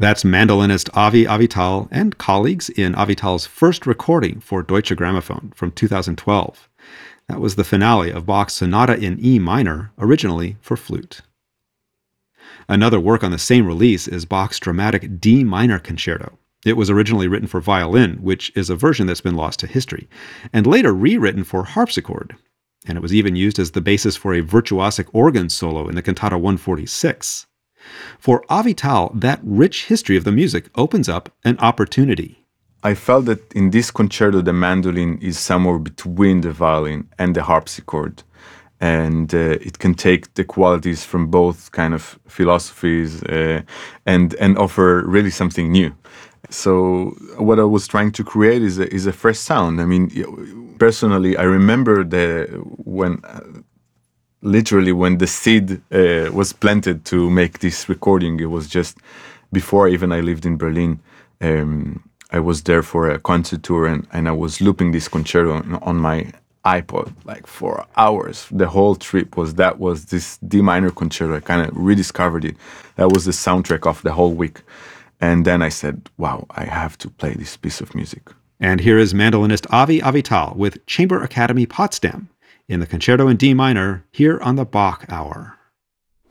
That's mandolinist Avi Avital and colleagues in Avital's first recording for Deutsche Grammophon from 2012. That was the finale of Bach's Sonata in E minor, originally for flute. Another work on the same release is Bach's dramatic D minor concerto. It was originally written for violin, which is a version that's been lost to history, and later rewritten for harpsichord. And it was even used as the basis for a virtuosic organ solo in the Cantata 146. For Avital, that rich history of the music opens up an opportunity. I felt that in this concerto, the mandolin is somewhere between the violin and the harpsichord. And it can take the qualities from both kind of philosophies and offer really something new. So what I was trying to create is a fresh sound. I mean, personally, I remember literally when the seed was planted to make this recording. It was just before I lived in Berlin. I was there for a concert tour and I was looping this concerto on my iPod like for hours. The whole trip was this D minor concerto. I kind of rediscovered it. That was the soundtrack of the whole week. And then I said, wow, I have to play this piece of music. And here is mandolinist Avi Avital with Chamber Academy Potsdam in the Concerto in D minor here on the Bach Hour.